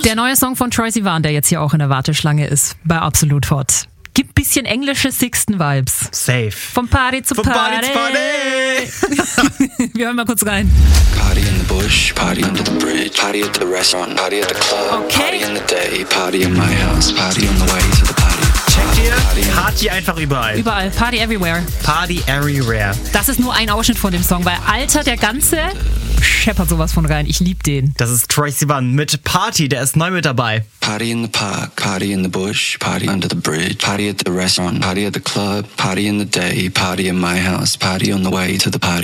Der neue Song von Troye Sivan, der jetzt hier auch in der Warteschlange ist, bei Absolut Hot. Gibt ein bisschen englische Sixten-Vibes. Safe. Vom Party zu Party. Party zu Party. Wir hören mal kurz rein. Party in the bush, party under the bridge, party at the restaurant, party at the club, Okay. party in the day, party in my house, party on the way to the party. Checkt ihr? Party einfach überall. Überall. Party everywhere. Party everywhere. Das ist nur ein Ausschnitt von dem Song, weil Alter, der ganze scheppert sowas von rein. Ich lieb den. Das ist Troye Sivan mit Party, der ist neu mit dabei. Party in the park, party in the bush, party under the bridge, party at the restaurant, party at the club, party in the day, party in my house, party on the way to the party.